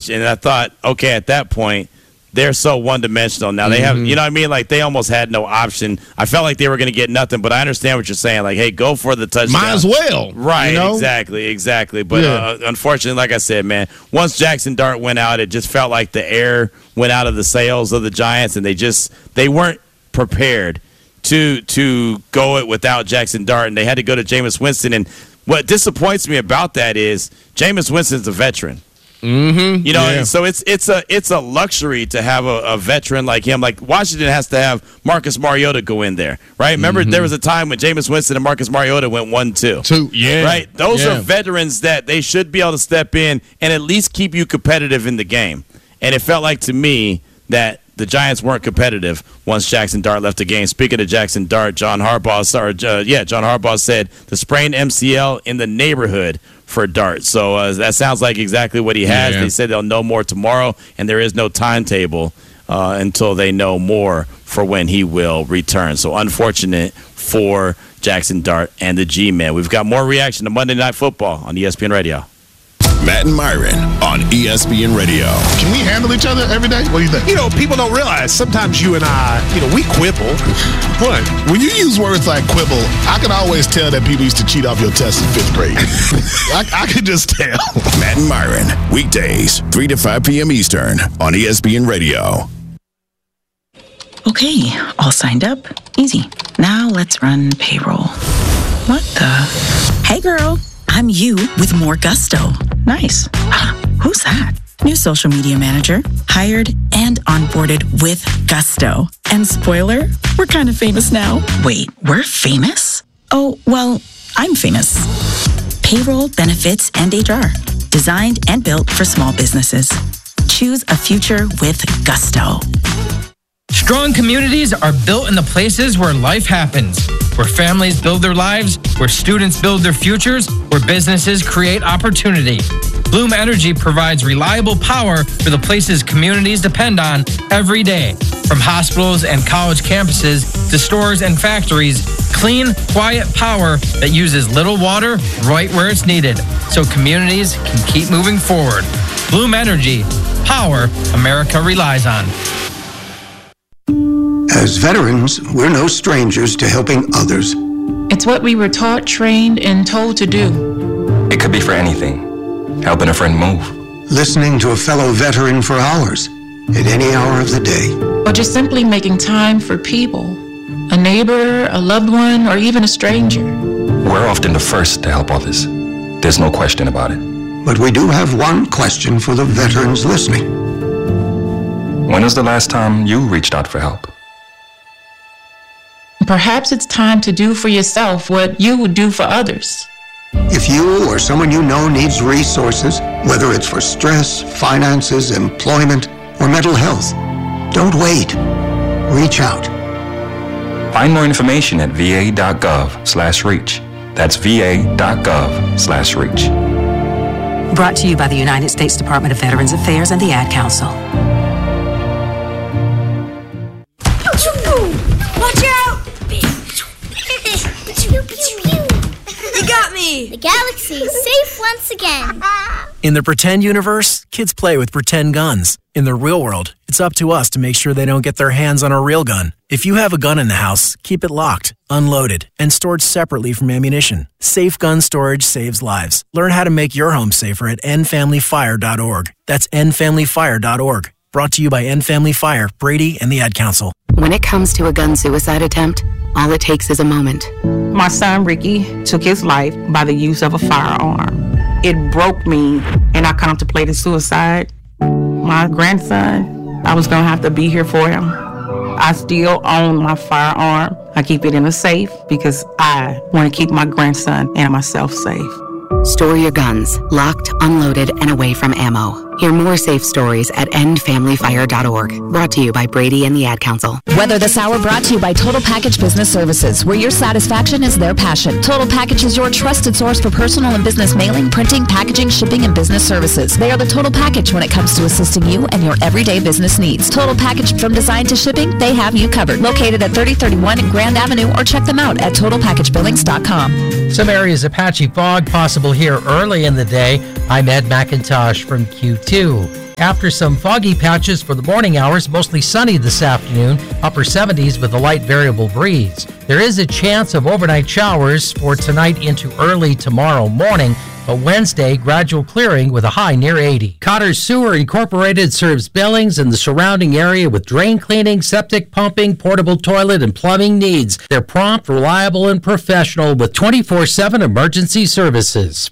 bench, and I thought, okay, at that point, they're so one-dimensional. Now they have, you know what I mean? Like, they almost had no option. I felt like they were going to get nothing, but I understand what you're saying. Like, hey, go for the touchdown. Might as well. Right, you know? Exactly. But unfortunately, like I said, man, once Jackson Dart went out, it just felt like the air went out of the sails of the Giants, and they weren't prepared to go it without Jackson Dart, and they had to go to Jameis Winston. And what disappoints me about that is Jameis Winston's a veteran. Mm-hmm. You know, so it's a luxury to have a veteran like him. Like, Washington has to have Marcus Mariota go in there, right? Remember, there was a time when Jameis Winston and Marcus Mariota went 1-2. Right? Those are veterans that they should be able to step in and at least keep you competitive in the game. And it felt like to me that the Giants weren't competitive once Jackson Dart left the game. Speaking of Jackson Dart, John Harbaugh said the sprained MCL in the neighborhood for Dart. So that sounds like exactly what he has. They said they'll know more tomorrow, and there is no timetable until they know more for when he will return. So unfortunate for Jackson Dart and the G-Men. We've got more reaction to Monday Night Football on ESPN Radio. Matt and Myron on ESPN Radio. Can we handle each other every day? What do you think? You know, people don't realize sometimes you and I, we quibble. What? When you use words like quibble, I can always tell that people used to cheat off your test in 5th grade. I can just tell. Matt and Myron, weekdays, 3 to 5 p.m. Eastern on ESPN Radio. Okay, all signed up. Easy. Now let's run payroll. What the? Hey, girl. I'm you with more gusto. Nice. Who's that? New social media manager. Hired and onboarded with gusto. And spoiler, we're kind of famous now. Wait, we're famous? Oh, well, I'm famous. Payroll, benefits, and HR. Designed and built for small businesses. Choose a future with gusto. Strong communities are built in the places where life happens, where families build their lives, where students build their futures, where businesses create opportunity. Bloom Energy provides reliable power for the places communities depend on every day. From hospitals and college campuses to stores and factories, clean, quiet power that uses little water right where it's needed, so communities can keep moving forward. Bloom Energy, power America relies on. As veterans, we're no strangers to helping others. It's what we were taught, trained, and told to do. It could be for anything. Helping a friend move. Listening to a fellow veteran for hours, at any hour of the day. Or just simply making time for people. A neighbor, a loved one, or even a stranger. We're often the first to help others. There's no question about it. But we do have one question for the veterans listening. When was the last time you reached out for help? Perhaps it's time to do for yourself what you would do for others. If you or someone you know needs resources, whether it's for stress, finances, employment, or mental health, don't wait. Reach out. Find more information at va.gov/reach. That's va.gov/reach. Brought to you by the United States Department of Veterans Affairs and the Ad Council. Watch out! You got me! The galaxy is safe once again. In the pretend universe, kids play with pretend guns. In the real world, it's up to us to make sure they don't get their hands on a real gun. If you have a gun in the house, keep it locked, unloaded, and stored separately from ammunition. Safe gun storage saves lives. Learn how to make your home safer at endfamilyfire.org. That's endfamilyfire.org. Brought to you by End Family Fire, Brady, and the Ad Council. When it comes to a gun suicide attempt, all it takes is a moment. My son Ricky took his life by the use of a firearm. It broke me, and I contemplated suicide. My grandson, I was going to have to be here for him. I still own my firearm. I keep it in a safe because I want to keep my grandson and myself safe. Store your guns, locked, unloaded, and away from ammo. Hear more safe stories at endfamilyfire.org. Brought to you by Brady and the Ad Council. Weather This Hour brought to you by Total Package Business Services, where your satisfaction is their passion. Total Package is your trusted source for personal and business mailing, printing, packaging, shipping, and business services. They are the total package when it comes to assisting you and your everyday business needs. Total Package from design to shipping, they have you covered. Located at 3031 Grand Avenue, or check them out at TotalPackageBillings.com. Some areas of patchy fog possible here early in the day. I'm Ed McIntosh from Q2. After some foggy patches for the morning hours, mostly sunny this afternoon, upper 70s with a light variable breeze. There is a chance of overnight showers for tonight into early tomorrow morning, but Wednesday, gradual clearing with a high near 80. Cotter Sewer Incorporated serves Billings and the surrounding area with drain cleaning, septic pumping, portable toilet, and plumbing needs. They're prompt, reliable, and professional with 24/7 emergency services.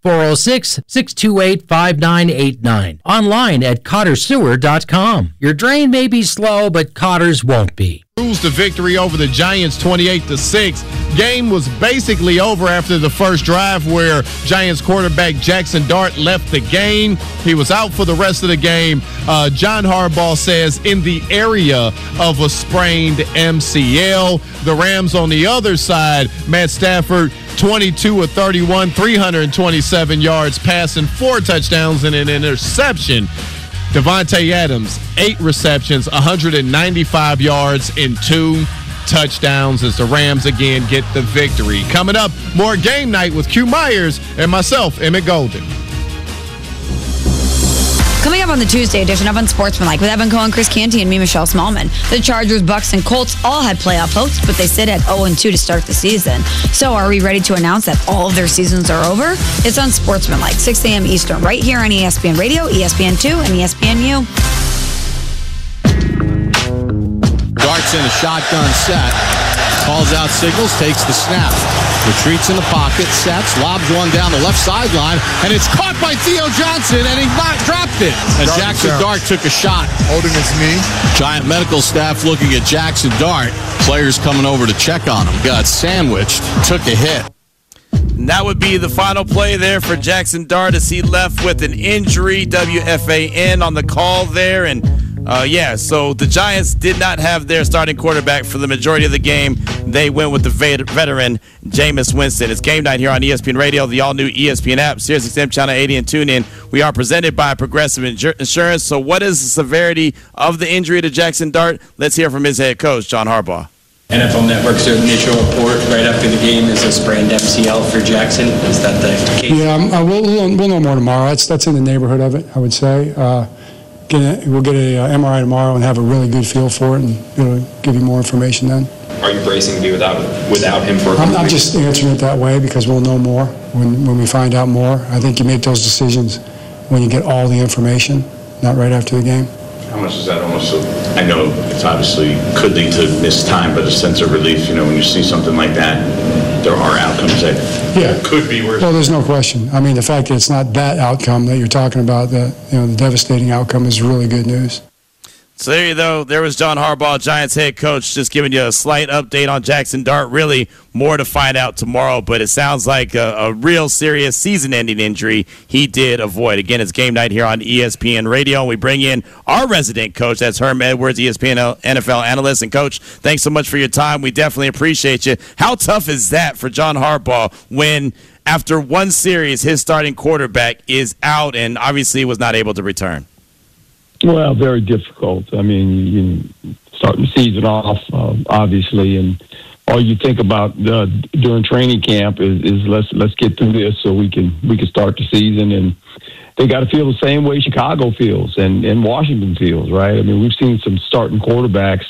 406-628-5989. Online at cottersewer.com. Your drain may be slow, but Cotter's won't be. Cruise to victory over the Giants 28-6. Game was basically over after the first drive where Giants quarterback Jackson Dart left the game. He was out for the rest of the game. John Harbaugh says in the area of a sprained MCL. The Rams on the other side, Matt Stafford 22 of 31, 327 yards passing, 4 touchdowns and an interception. Devontae Adams, 8 receptions, 195 yards, and 2 touchdowns as the Rams again get the victory. Coming up, more Game Night with Q Myers and myself, Emmett Golden. Coming up on the Tuesday edition of Unsportsmanlike with Evan Cohen, Chris Canty, and me, Michelle Smallman. The Chargers, Bucks, and Colts all had playoff hopes, but they sit at 0-2 to start the season. So are we ready to announce that all of their seasons are over? It's Unsportsmanlike, 6 a.m. Eastern, right here on ESPN Radio, ESPN2, and ESPNU. Dart's in a shotgun set. Calls out signals, takes the snap. Retreats in the pocket, sets, lobs one down the left sideline, and it's caught by Theo Johnson, and he dropped it. And Jackson Dart took a shot. Holding his knee. Giant medical staff looking at Jackson Dart. Players coming over to check on him. Got sandwiched, took a hit. And that would be the final play there for Jackson Dart as he left with an injury. WFAN on the call there. And so the Giants did not have their starting quarterback for the majority of the game. They went with the veteran, Jameis Winston. It's Game Night here on ESPN Radio, the all-new ESPN app, SiriusXM Channel 80, and TuneIn. We are presented by Progressive Insurance. So what is the severity of the injury to Jackson Dart? Let's hear from his head coach, John Harbaugh. NFL Network's initial report right after the game is a sprained MCL for Jackson. Is that the case? Yeah, we'll know more tomorrow. That's in the neighborhood of it, I would say. We'll get a MRI tomorrow and have a really good feel for it, and give you more information then. Are you bracing to be without him for a couple I'm just answering it that way because we'll know more when we find out more. I think you make those decisions when you get all the information, not right after the game. How much is that almost? I know it's obviously could lead to missed time, but a sense of relief, when you see something like that, there are outcomes that could be worse. Well, there's no question. I mean, the fact that it's not that outcome that you're talking about, the devastating outcome, is really good news. So there you go. There was John Harbaugh, Giants head coach, just giving you a slight update on Jackson Dart. Really more to find out tomorrow, but it sounds like a real serious season-ending injury he did avoid. Again, it's Game Night here on ESPN Radio, and we bring in our resident coach. That's Herm Edwards, ESPN NFL analyst. And, Coach, thanks so much for your time. We definitely appreciate you. How tough is that for John Harbaugh when, after one series, his starting quarterback is out and obviously was not able to return? Well, very difficult. I mean, you starting the season off, obviously, and all you think about during training camp is let's get through this so we can start the season. And they got to feel the same way Chicago feels and Washington feels, right? I mean, we've seen some starting quarterbacks,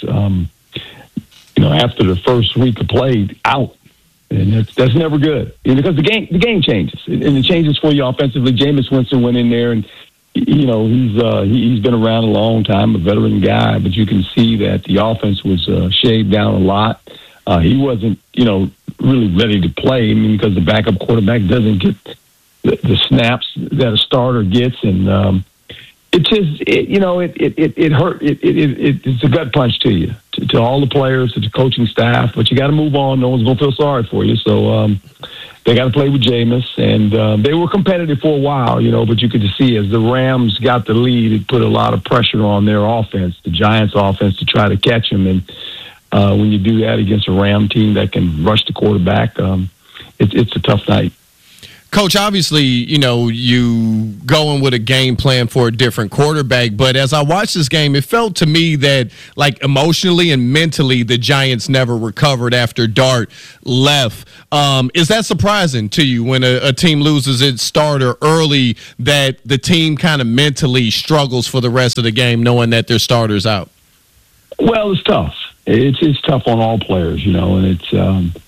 after the first week of play out. And that's never good because the game changes, and it changes for you offensively. Jameis Winston went in there and. He's been around a long time, a veteran guy, but you can see that the offense was shaved down a lot. He wasn't, really ready to play. I mean, because the backup quarterback doesn't get the snaps that a starter gets, and it hurt. It's a gut punch to you, to all the players, to the coaching staff. But you got to move on. No one's going to feel sorry for you. So. They got to play with Jameis, and they were competitive for a while, but you could see as the Rams got the lead, it put a lot of pressure on their offense, the Giants' offense, to try to catch them. And when you do that against a Ram team that can rush the quarterback, it's a tough night. Coach, obviously, you going with a game plan for a different quarterback, but as I watched this game, it felt to me that, like, emotionally and mentally, the Giants never recovered after Dart left. Is that surprising to you when a team loses its starter early, that the team kind of mentally struggles for the rest of the game knowing that their starter's out? Well, it's tough. It's tough on all players, and it's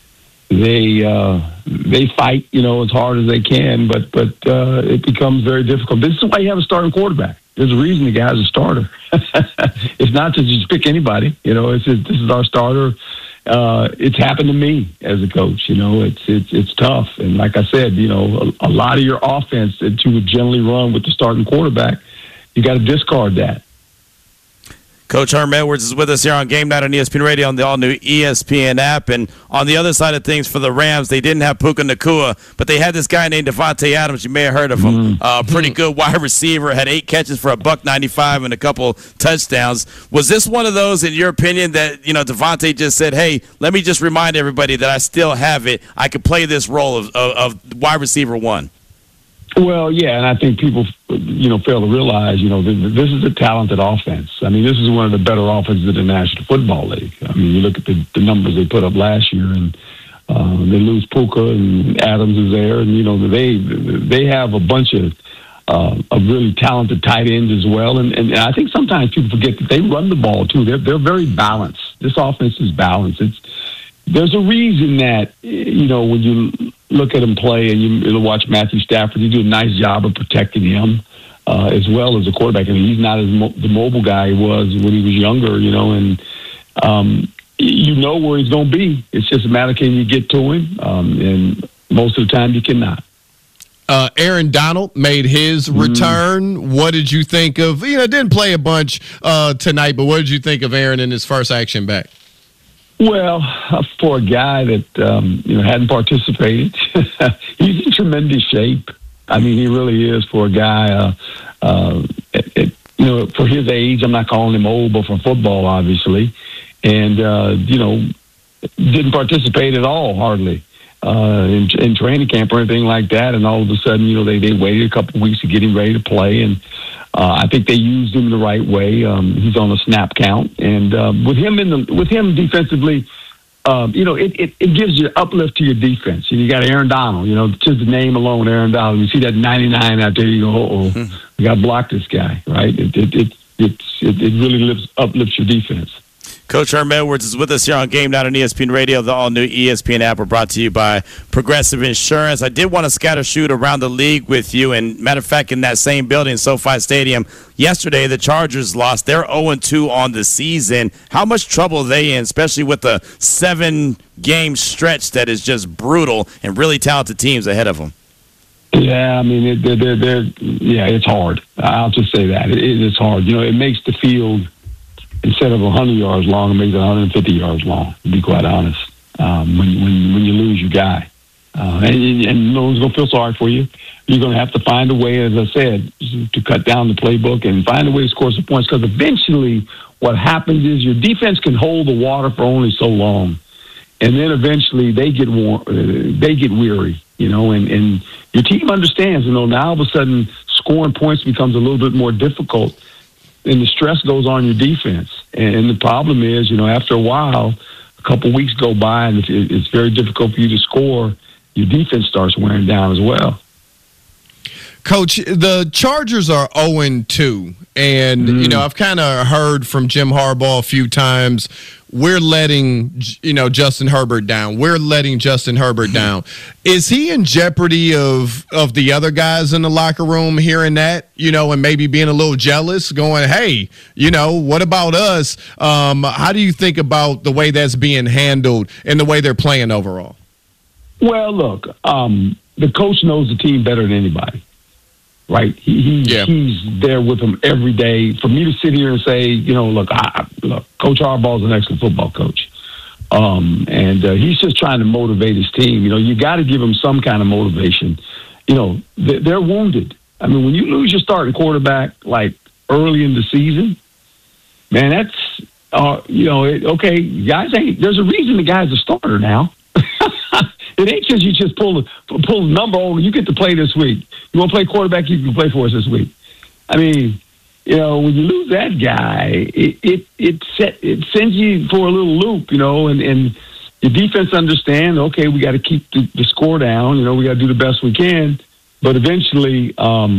they fight, as hard as they can, but it becomes very difficult. This is why you have a starting quarterback. There's a reason the guy's a starter. It's not to just pick anybody. This is our starter. It's happened to me as a coach. It's tough, and like I said, a lot of your offense that you would generally run with the starting quarterback, you got to discard that. Coach Herm Edwards is with us here on Game Night on ESPN Radio on the all-new ESPN app. And on the other side of things for the Rams, they didn't have Puka Nacua, but they had this guy named Davante Adams. You may have heard of him. Pretty good wide receiver, had 8 catches for $195 and a couple touchdowns. Was this one of those, in your opinion, that Davante just said, hey, let me just remind everybody that I still have it. I could play this role of wide receiver 1? Well, yeah, and I think people, fail to realize, this is a talented offense. I mean, this is one of the better offenses in the National Football League. I mean, you look at the numbers they put up last year, and they lose Puka, and Adams is there, and they have a bunch of really talented tight ends as well. And I think sometimes people forget that they run the ball too. They're very balanced. This offense is balanced. There's a reason that when you look at him play and you watch Matthew Stafford, you do a nice job of protecting him as well as a quarterback. I mean, he's not the mobile guy he was when he was younger, and where he's going to be. It's just a matter of can you get to him, and most of the time you cannot. Aaron Donald made his return. What did you think of? Didn't play a bunch tonight, but what did you think of Aaron in his first action back? Well, for a guy that hadn't participated, he's in tremendous shape. I mean, he really is for a guy. For his age, I'm not calling him old, but for football, obviously, and didn't participate at all, hardly in training camp or anything like that. And all of a sudden, they waited a couple of weeks to get him ready to play, and I think they used him the right way. He's on a snap count, and with him defensively, it gives you uplift to your defense. And you got Aaron Donald. Just the name alone, Aaron Donald. You see that 99 out there, you go, we got to block this guy, right? It really uplifts your defense. Coach Herm Edwards is with us here on Game Night on ESPN Radio. The all-new ESPN app. We're brought to you by Progressive Insurance. I did want to scatter shoot around the league with you. And matter of fact, in that same building, SoFi Stadium, yesterday the Chargers lost. They're 0-2 on the season. How much trouble are they in, especially with the 7-game stretch that is just brutal and really talented teams ahead of them? Yeah, I mean, it's hard. I'll just say that. It's hard. It makes the field, instead of 100 yards long, it makes it 150 yards long, to be quite honest, when you lose your guy. And no one's going to feel sorry for you. You're going to have to find a way, as I said, to cut down the playbook and find a way to score some points, because eventually what happens is your defense can hold the water for only so long. And then eventually they get weary, and your team understands, now all of a sudden scoring points becomes a little bit more difficult, and the stress goes on your defense. And the problem is, after a while, a couple weeks go by, and it's very difficult for you to score. Your defense starts wearing down as well. Coach, the Chargers are 0-2, and, I've kind of heard from Jim Harbaugh a few times, we're letting, Justin Herbert down. We're letting Justin Herbert down. Is he in jeopardy of the other guys in the locker room hearing that, and maybe being a little jealous, going, hey, what about us? How do you think about the way that's being handled and the way they're playing overall? Well, look, the coach knows the team better than anybody. Right, he's there with them every day. For me to sit here and say, look, Coach Harbaugh is an excellent football coach, and he's just trying to motivate his team. You got to give them some kind of motivation. They're wounded. I mean, when you lose your starting quarterback like early in the season, man, that's okay. Guys, there's a reason the guy's a starter now. It ain't just you just pull the number over. You get to play this week. You want to play quarterback? You can play for us this week. I mean, when you lose that guy, it sends you for a little loop, and your defense understand, okay, we got to keep the score down. We got to do the best we can. But eventually,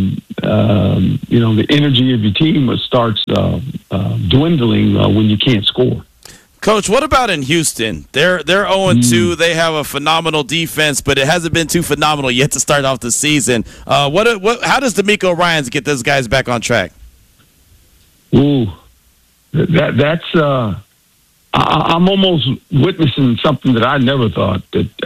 the energy of your team starts dwindling when you can't score. Coach, what about in Houston? They're 0-2. They have a phenomenal defense, but it hasn't been too phenomenal yet to start off the season. How does DeMeco Ryans get those guys back on track? Ooh, that's I'm almost witnessing something that I never thought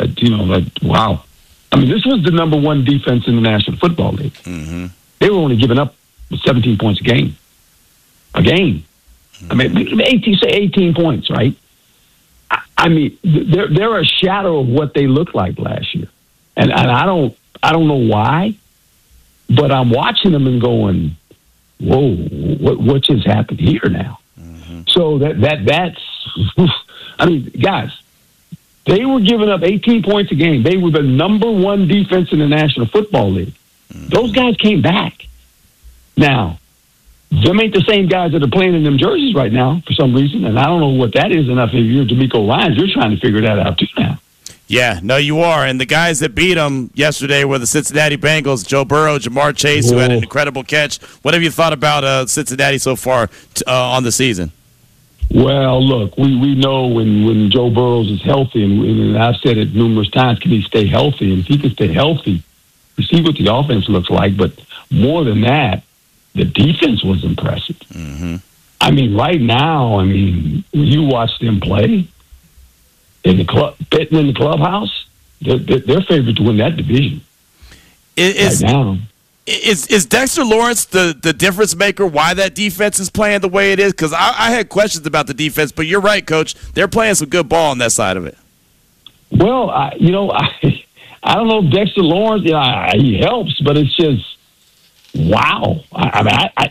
wow. I mean, this was the number one defense in the National Football League. Mm-hmm. They were only giving up 17 points a game. Mm-hmm. I mean, 18 points, right? I mean, they're a shadow of what they looked like last year, and I don't know why, but I'm watching them and going, whoa, what just happened here now? Mm-hmm. So that's I mean, guys, they were giving up 18 points a game. They were the number one defense in the National Football League. Mm-hmm. Those guys came back. Now, them ain't the same guys that are playing in them jerseys right now for some reason, and I don't know what that is. Enough if you're DeMeco Ryans, you're trying to figure that out too now. Yeah, no, you are. And the guys that beat them yesterday were the Cincinnati Bengals, Joe Burrow, Jamar Chase, who had an incredible catch. What have you thought about Cincinnati so far on the season? Well, look, we know when Joe Burrow is healthy, and I've said it numerous times, can he stay healthy? And if he can stay healthy, you see what the offense looks like. But more than that, the defense was impressive. Mm-hmm. I mean, right now, when you watch them play in the clubhouse, they're favored to win that division. Right now. Is Dexter Lawrence the difference maker? Why that defense is playing the way it is? Because I had questions about the defense, but you're right, Coach. They're playing some good ball on that side of it. Well, I don't know if Dexter Lawrence, he helps, but it's just wow. I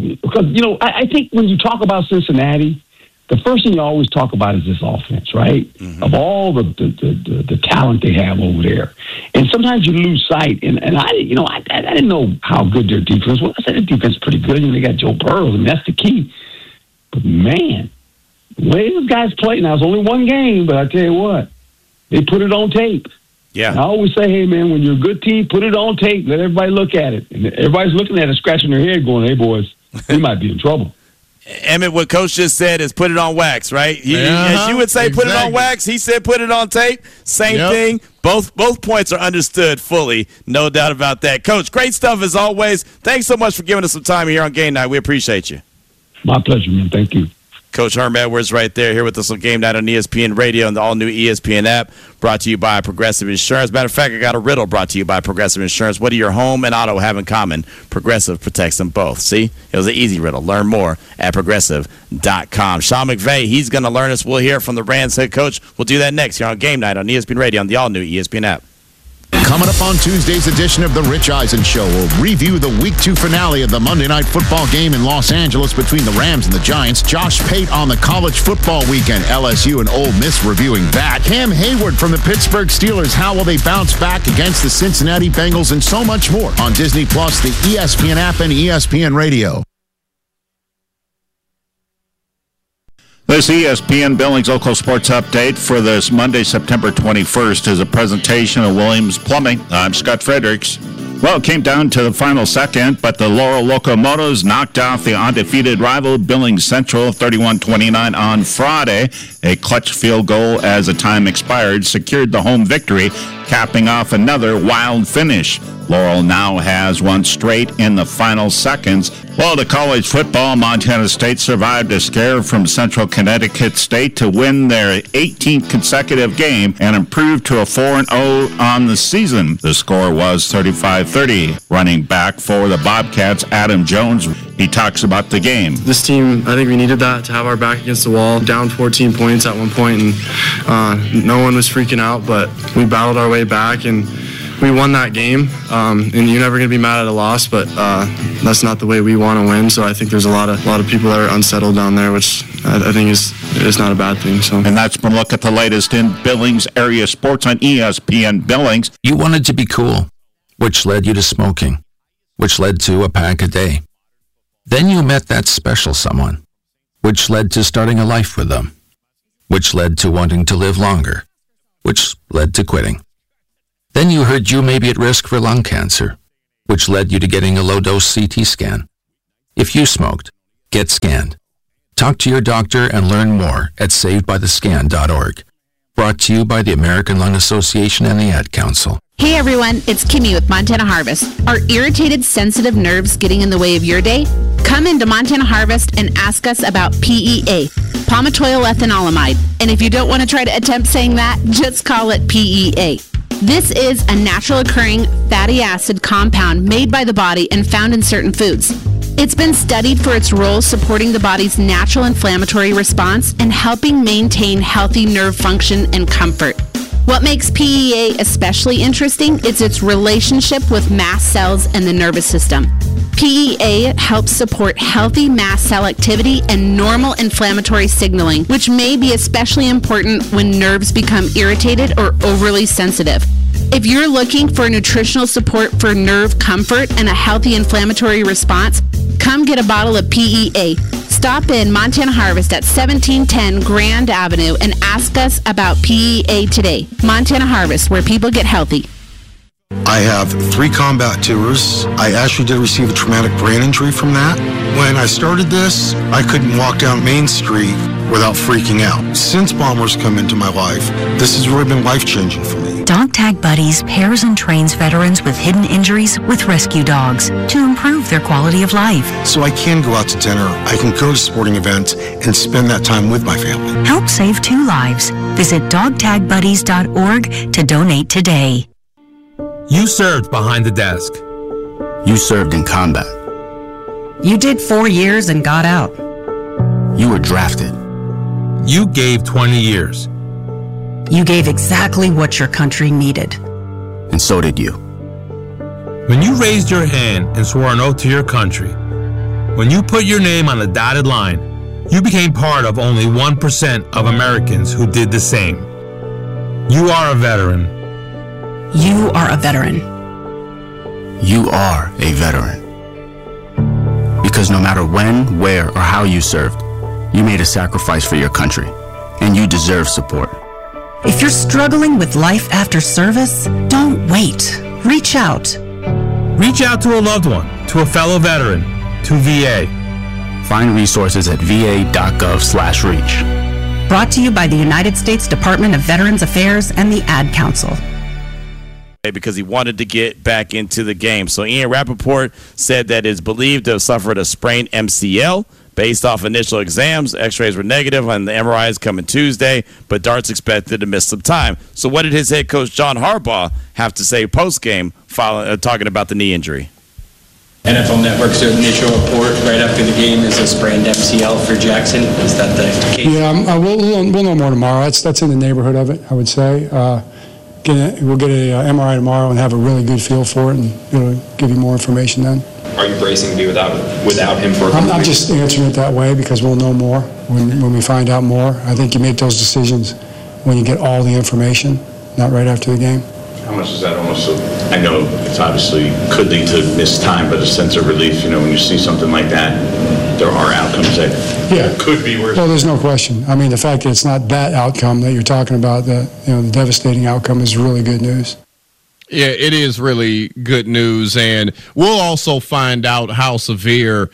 think when you talk about Cincinnati, the first thing you always talk about is this offense, right? Mm-hmm. Of all the talent they have over there, and sometimes you lose sight. And I didn't know how good their defense was. I said their defense is pretty good. They got Joe Burrow, and that's the key. But man, the way those guys play now, it's only one game, but I tell you what, they put it on tape. Yeah, and I always say, hey man, when you're a good team, put it on tape. Let everybody look at it, and everybody's looking at it, scratching their head, going, "Hey boys, we might be in trouble." Emmett, what Coach just said is put it on wax, right? As you would say, put it on wax. He said put it on tape. Same thing. Both points are understood fully. No doubt about that. Coach, great stuff as always. Thanks so much for giving us some time here on Game Night. We appreciate you. My pleasure, man. Thank you. Coach Herm Edwards right there here with us on Game Night on ESPN Radio and the all-new ESPN app, brought to you by Progressive Insurance. Matter of fact, I got a riddle brought to you by Progressive Insurance. What do your home and auto have in common? Progressive protects them both. See? It was an easy riddle. Learn more at Progressive.com. Sean McVay, he's going to learn us. We'll hear from the Rams head coach. We'll do that next here on Game Night on ESPN Radio on the all-new ESPN app. Coming up on Tuesday's edition of The Rich Eisen Show, we'll review the Week 2 finale of the Monday Night Football game in Los Angeles between the Rams and the Giants. Josh Pate on the college football weekend, LSU and Ole Miss reviewing that. Cam Hayward from the Pittsburgh Steelers, how will they bounce back against the Cincinnati Bengals, and so much more on Disney+, the ESPN app, and ESPN Radio. This ESPN Billings Local Sports Update for this Monday, September 21st is a presentation of Williams Plumbing. I'm Scott Fredericks. Well, it came down to the final second, but the Laurel Locomotives knocked off the undefeated rival Billings Central 31-29 on Friday. A clutch field goal as the time expired secured the home victory, capping off another wild finish. Laurel now has one straight in the final seconds. Well, to college football, Montana State survived a scare from Central Connecticut State to win their 18th consecutive game and improve to a 4-0 on the season. The score was 35-30. Running back for the Bobcats, Adam Jones, he talks about the game. This team, I think we needed that to have our back against the wall. Down 14 points at one point, and no one was freaking out, but we battled our way back, and We won that game, and you're never going to be mad at a loss, but that's not the way we want to win. So I think there's a lot of people that are unsettled down there, which I think is not a bad thing. So. And that's been a look at the latest in Billings area sports on ESPN Billings. You wanted to be cool, which led you to smoking, which led to a pack a day. Then you met that special someone, which led to starting a life with them, which led to wanting to live longer, which led to quitting. Then you heard you may be at risk for lung cancer, which led you to getting a low-dose CT scan. If you smoked, get scanned. Talk to your doctor and learn more at savedbythescan.org. Brought to you by the American Lung Association and the Ad Council. Hey everyone, it's Kimmy with Montana Harvest. Are irritated, sensitive nerves getting in the way of your day? Come into Montana Harvest and ask us about PEA, palmitoyl ethanolamide. And if you don't want to try to attempt saying that, just call it PEA. This is a natural occurring fatty acid compound made by the body and found in certain foods. It's been studied for its role supporting the body's natural inflammatory response and helping maintain healthy nerve function and comfort. What makes PEA especially interesting is its relationship with mast cells and the nervous system. PEA helps support healthy mast cell activity and normal inflammatory signaling, which may be especially important when nerves become irritated or overly sensitive. If you're looking for nutritional support for nerve comfort and a healthy inflammatory response, come get a bottle of PEA. Stop in Montana Harvest at 1710 Grand Avenue and ask us about PEA today. Montana Harvest, where people get healthy. I have 3 combat tours. I actually did receive a traumatic brain injury from that. When I started this, I couldn't walk down Main Street without freaking out. Since Bombers come into my life, this has really been life-changing for me. Dog Tag Buddies pairs and trains veterans with hidden injuries with rescue dogs to improve their quality of life. So I can go out to dinner, I can go to sporting events, and spend that time with my family. Help save 2 lives. Visit dogtagbuddies.org to donate today. You served behind the desk. You served in combat. You did 4 years and got out. You were drafted. You gave 20 years. You gave exactly what your country needed. And so did you. When you raised your hand and swore an oath to your country, when you put your name on the dotted line, you became part of only 1% of Americans who did the same. You are a veteran. You are a veteran. You are a veteran. Because no matter when, where, or how you served, you made a sacrifice for your country, and you deserve support. If you're struggling with life after service, don't wait. Reach out. Reach out to a loved one, to a fellow veteran, to VA. Find resources at va.gov/reach. Brought to you by the United States Department of Veterans Affairs and the Ad Council. Because he wanted to get back into the game. So Ian Rappaport said that it's believed to have suffered a sprained MCL. Based off initial exams, x-rays were negative and the MRI is coming Tuesday, but Dart's expected to miss some time. So what did his head coach John Harbaugh have to say post-game talking about the knee injury? NFL Network said the initial report right after the game is a sprained MCL for Jackson. Is that the case? Yeah, we'll know more tomorrow. That's in the neighborhood of it, I would say. We'll get a MRI tomorrow and have a really good feel for it, and it'll give you more information then. Are you bracing to be without him for a couple I'm weeks? just answering it that way because we'll know more when we find out more. I think you make those decisions when you get all the information, not right after the game. How much is that almost? I know it's obviously could lead to missed time, but a sense of relief, when you see something like that, there are outcomes that could be worse. Well, there's no question. I mean, the fact that it's not that outcome that you're talking about, the devastating outcome, is really good news. Yeah, it is really good news, and we'll also find out how severe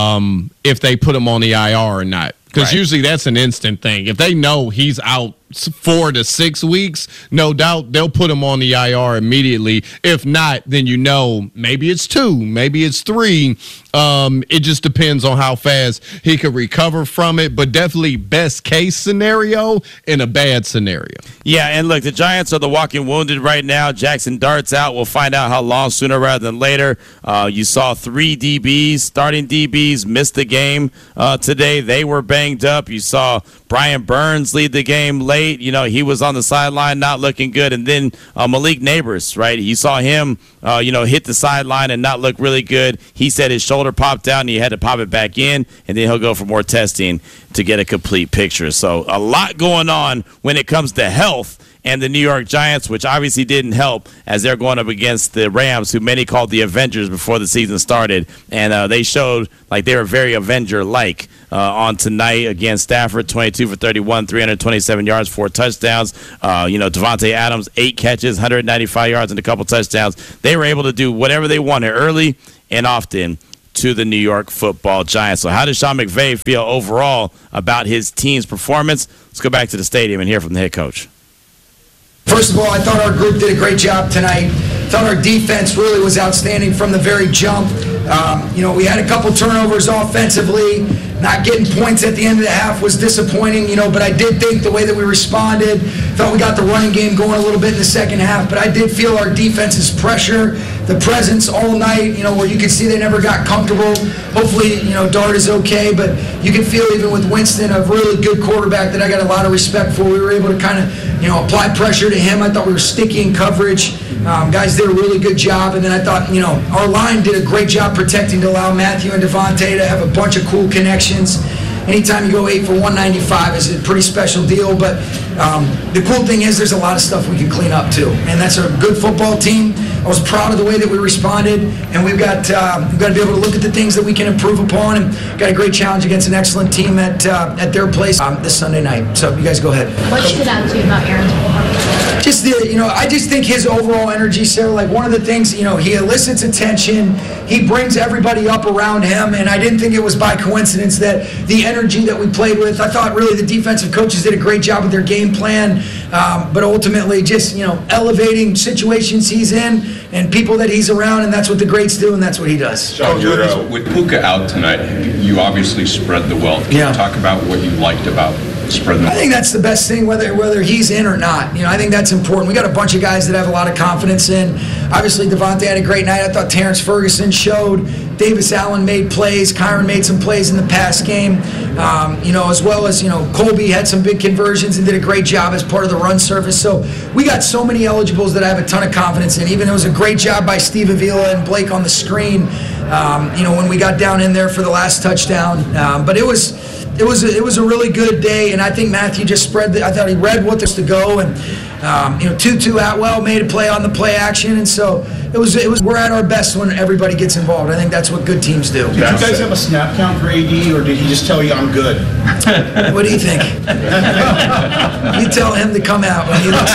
if they put him on the IR or not. Because usually that's an instant thing. If they know he's out 4 to 6 weeks, no doubt they'll put him on the IR immediately. If not, then maybe it's 2, maybe it's 3. It just depends on how fast he could recover from it, but definitely best case scenario in a bad scenario. Yeah, and look, the Giants are the walking wounded right now. Jackson Dart's out. We'll find out how long sooner rather than later. You saw 3 DBs, starting DBs, missed the game today. They were banged banged up. You saw Brian Burns lead the game late. He was on the sideline not looking good. And then Malik Neighbors, right? You saw him, hit the sideline and not look really good. He said his shoulder popped out and he had to pop it back in, and then he'll go for more testing to get a complete picture. So a lot going on when it comes to health and the New York Giants, which obviously didn't help as they're going up against the Rams, who many called the Avengers before the season started. And they showed like they were very Avenger-like on tonight against Stafford, 22 for 31, 327 yards, 4 touchdowns. Devontae Adams, 8 catches, 195 yards, and a couple touchdowns. They were able to do whatever they wanted early and often to the New York Football Giants. So how does Sean McVay feel overall about his team's performance? Let's go back to the stadium and hear from the head coach. First of all, I thought our group did a great job tonight. Thought our defense really was outstanding from the very jump. We had a couple turnovers offensively. Not getting points at the end of the half was disappointing, but I did think the way that we responded, thought we got the running game going a little bit in the second half, but I did feel our defense's pressure, the presence all night, where you could see they never got comfortable. Hopefully, Dart is okay, but you can feel even with Winston, a really good quarterback that I got a lot of respect for. We were able to kind of, apply pressure to him. I thought we were sticky in coverage. Guys did a really good job, and then I thought, our line did a great job protecting to allow Matthew and Devontae to have a bunch of cool connections. Anytime you go 8 for 195 is a pretty special deal, but the cool thing is there's a lot of stuff we can clean up too, and that's a good football team. I was proud of the way that we responded, and we've got to be able to look at the things that we can improve upon, and got a great challenge against an excellent team at their place this Sunday night. So you guys go ahead. What stood out to you about Aaron's performance? Just I just think his overall energy, Sarah, like one of the things, he elicits attention, he brings everybody up around him, and I didn't think it was by coincidence that the energy that we played with, I thought really the defensive coaches did a great job with their game plan, but ultimately just, elevating situations he's in and people that he's around, and that's what the greats do, and that's what he does. Sean, with Puka out tonight, you obviously spread the wealth. Can you talk about what you liked about spreading the wealth? I think that's the best thing, whether he's in or not. I think that's important. We got a bunch of guys that have a lot of confidence in. Obviously, Devontae had a great night. I thought Terrence Ferguson showed. Davis Allen made plays. Kyron made some plays in the pass game. As well as, Colby had some big conversions and did a great job as part of the run service. So we got so many eligibles that I have a ton of confidence in. Even it was a great job by Steve Avila and Blake on the screen, when we got down in there for the last touchdown. But it was a really good day, and I think Matthew just I thought he read what was to go, and Tutu Atwell made a play on the play action, and so it was. We're at our best when everybody gets involved. I think that's what good teams do. Did you guys have a snap count for AD, or did he just tell you I'm good? What do you think? You tell him to come out when he looks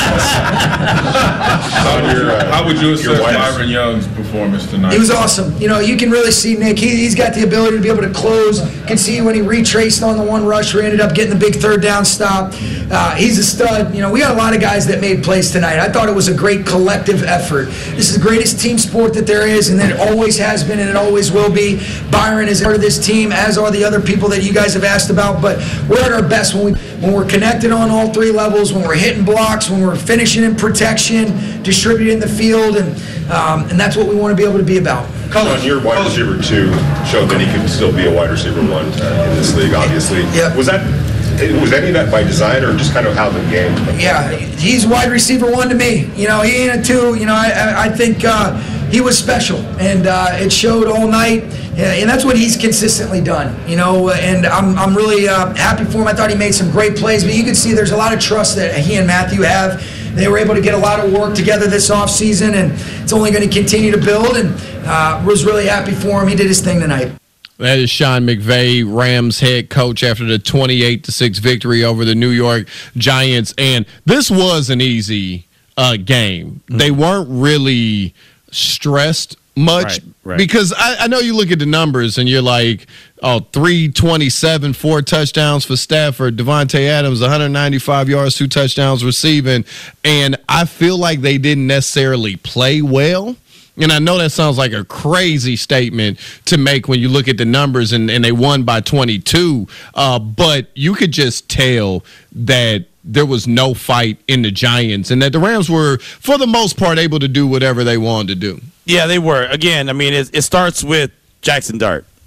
How would you assess Byron Young's performance tonight? He was awesome. You can really see Nick. He's got the ability to be able to close. You can see when he retraced on the one rush where he ended up getting the big third down stop. He's a stud. We got a lot of guys that made plays tonight. I thought it was a great collective effort. This is the greatest team sport that there is, and that it always has been, and it always will be. Byron is part of this team, as are the other people that you guys have asked about. But we're at our best when we're connected on all 3 levels, when we're hitting blocks, when we're finishing in protection, distributing the field, and that's what we want to be able to be about. Sean, your wide receiver 2 showed that he could still be a wide receiver 1 in this league, obviously. Yep. Was any of that by design, or just kind of how the game? Yeah, he's wide receiver 1 to me. He ain't a 2. I think he was special, and it showed all night. And that's what he's consistently done. And I'm really happy for him. I thought he made some great plays, but you can see there's a lot of trust that he and Matthew have. They were able to get a lot of work together this offseason, and it's only going to continue to build. And was really happy for him. He did his thing tonight. That is Sean McVay, Rams head coach, after the 28-6 victory over the New York Giants. And this was an easy game. Mm-hmm. They weren't really stressed much because I know you look at the numbers and you're like, 327, 4 touchdowns for Stafford, Devontae Adams, 195 yards, 2 touchdowns receiving. And I feel like they didn't necessarily play well. And I know that sounds like a crazy statement to make when you look at the numbers and they won by 22. But you could just tell that there was no fight in the Giants and that the Rams were, for the most part, able to do whatever they wanted to do. Yeah, they were. Again, I mean, it starts with Jackson Dart.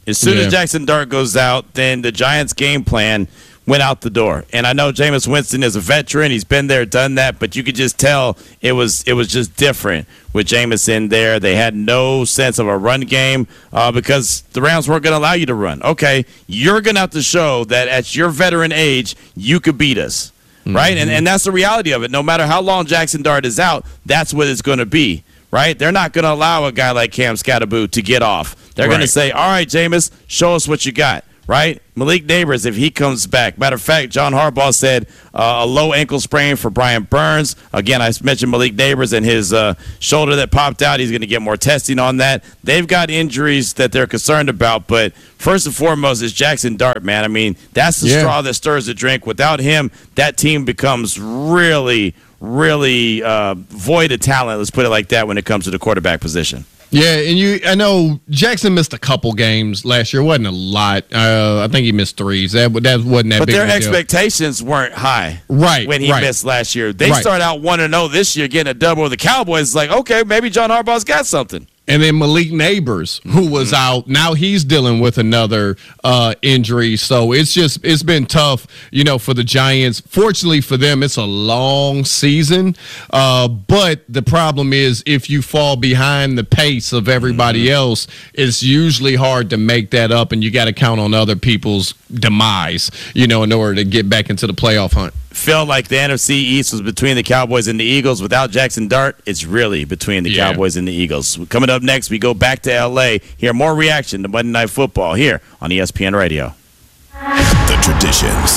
As soon as Jackson Dart goes out, then the Giants' game plan went out the door. And I know Jameis Winston is a veteran. He's been there, done that, but you could just tell it was just different with Jameis in there. They had no sense of a run game because the Rams weren't going to allow you to run. Okay, you're going to have to show that at your veteran age, you could beat us, right? And that's the reality of it. No matter how long Jackson Dart is out, that's what it's going to be, right? They're not going to allow a guy like Cam Scatterboo to get off. They're going to say, all right, Jameis, show us what you got. Right? Malik Neighbors, if he comes back. Matter of fact, John Harbaugh said a low ankle sprain for Brian Burns. Again, I mentioned Malik Neighbors and his shoulder that popped out. He's going to get more testing on that. They've got injuries that they're concerned about, but first and foremost is Jackson Dart, man. I mean, that's the straw that stirs the drink. Without him, that team becomes really void of talent, let's put it like that, when it comes to the quarterback position. Yeah, and I know Jackson missed a couple games last year. It wasn't a lot. I think he missed 3. That wasn't that big. But their expectations weren't high, right? When he missed last year, they started out 1-0 this year, getting a double with the Cowboys. It's like, okay, maybe John Harbaugh's got something. And then Malik Neighbors, who was out, now he's dealing with another injury. So it's been tough, for the Giants. Fortunately for them, it's a long season. But the problem is if you fall behind the pace of everybody else, it's usually hard to make that up, and you got to count on other people's demise, in order to get back into the playoff hunt. Felt like the NFC East was between the Cowboys and the Eagles. Without Jackson Dart, it's really between the Cowboys and the Eagles. Coming up next, we go back to L.A., hear more reaction to Monday Night Football here on ESPN Radio. The traditions.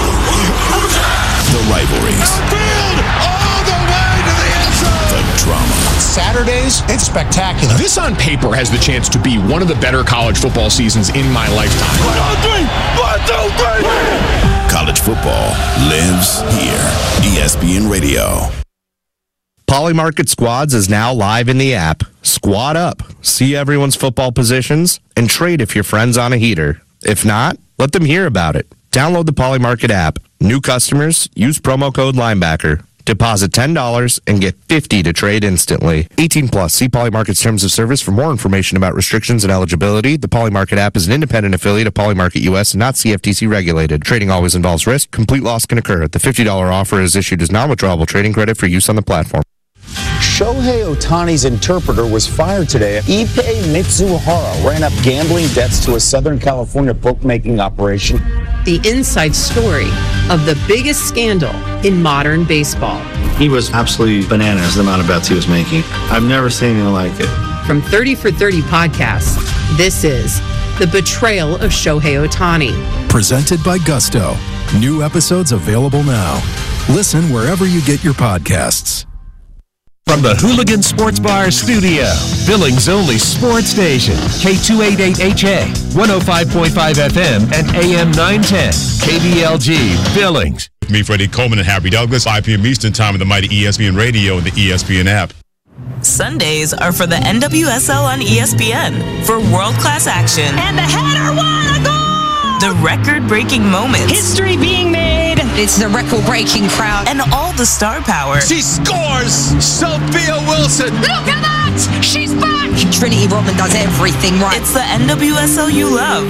The rivalries. All the way to the end zone. The drama. Saturdays, it's spectacular. This on paper has the chance to be one of the better college football seasons in my lifetime. 1, 2, 3. College football lives here. ESPN Radio. Polymarket Squads is now live in the app. Squad up, see everyone's football positions, and trade if your friend's on a heater. If not, let them hear about it. Download the Polymarket app. New customers, use promo code Linebacker. Deposit $10 and get $50 to trade instantly. 18 plus. See Polymarket's terms of service for more information about restrictions and eligibility. The Polymarket app is an independent affiliate of Polymarket US and not CFTC regulated. Trading always involves risk. Complete loss can occur. The $50 offer is issued as non-withdrawable trading credit for use on the platform. Shohei Ohtani's interpreter was fired today. Ippei Mitsuhara ran up gambling debts to a Southern California bookmaking operation. The inside story of the biggest scandal in modern baseball. He was absolutely bananas, the amount of bets he was making. I've never seen anything like it. From 30 for 30 podcasts, this is The Betrayal of Shohei Ohtani. Presented by Gusto. New episodes available now. Listen wherever you get your podcasts. From the Hooligan Sports Bar studio, Billings' only sports station, K288HA, 105.5 FM, and AM 910, KBLG, Billings. With me, Freddie Coleman and Harry Douglas, 5 p.m. Eastern Time on the mighty ESPN Radio and the ESPN app. Sundays are for the NWSL on ESPN for world-class action. And the header won a goal! The record-breaking moments. History being made. It's the record-breaking crowd. And all the star power. She scores! Sophia Wilson! Look at that! She's back! Trinity Rodman does everything right. It's the NWSL you love.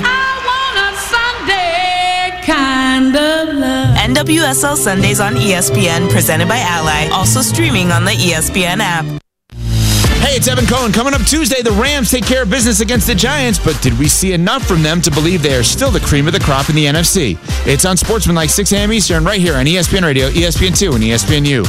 I want a Sunday kind of love. NWSL Sundays on ESPN, presented by Ally. Also streaming on the ESPN app. Hey, it's Evan Cohen. Coming up Tuesday, the Rams take care of business against the Giants, but did we see enough from them to believe they are still the cream of the crop in the NFC? It's on Sportsmanlike 6 a.m. Eastern, right here on ESPN Radio, ESPN2, and ESPNU.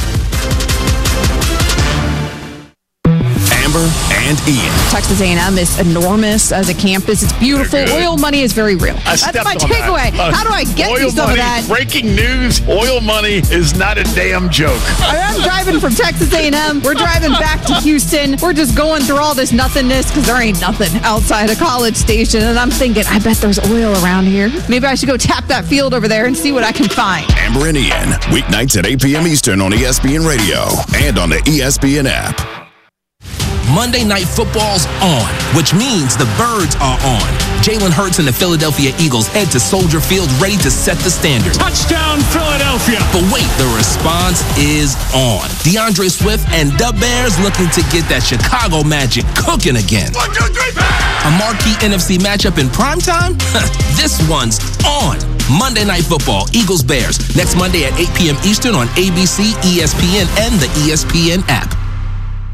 Amber and Ian. Texas A&M is enormous as a campus. It's beautiful. Oil money is very real. That's my takeaway. How do I get you some of that? Breaking news, oil money is not a damn joke. I'm driving from Texas A&M. We're driving back to Houston. We're just going through all this nothingness because there ain't nothing outside a College Station. And I'm thinking, I bet there's oil around here. Maybe I should go tap that field over there and see what I can find. Amber and Ian, weeknights at 8 p.m. Eastern on ESPN Radio and on the ESPN app. Monday Night Football's on, which means the Birds are on. Jalen Hurts and the Philadelphia Eagles head to Soldier Field ready to set the standard. Touchdown, Philadelphia! But wait, the response is on. DeAndre Swift and the Bears looking to get that Chicago magic cooking again. 1, 2, 3, A marquee NFC matchup in primetime? This one's on. Monday Night Football, Eagles-Bears, next Monday at 8 p.m. Eastern on ABC, ESPN, and the ESPN app.